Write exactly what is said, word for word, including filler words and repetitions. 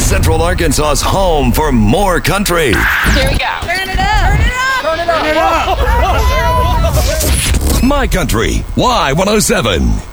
Central Arkansas's home for more country. Here we go. Turn it up. Turn it up. Turn it up. My Country, Y one oh seven.